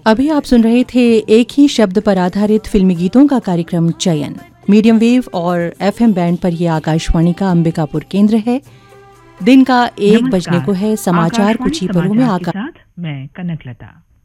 अभी आप सुन रहे थे एक ही शब्द पर आधारित फिल्मी गीतों का कार्यक्रम चयन। मीडियम वेव और एफएम बैंड पर यह आकाशवाणी का अंबिकापुर केंद्र है। दिन का 1 बजने को है। समाचार कुछ ही पलों में। मैं कनकलता।